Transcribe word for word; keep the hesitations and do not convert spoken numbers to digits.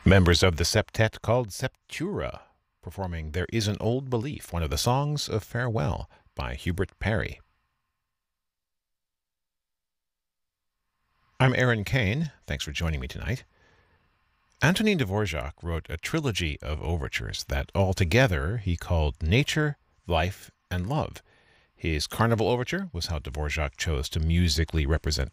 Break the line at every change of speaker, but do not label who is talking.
Members of the septet called Septura, performing There Is an Old Belief, one of the songs of farewell by Hubert Parry. I'm Aaron Kane. Thanks for joining me tonight. Antonin Dvorak wrote a trilogy of overtures that altogether he called Nature, Life, and Love. His Carnival Overture was how Dvorak chose to musically represent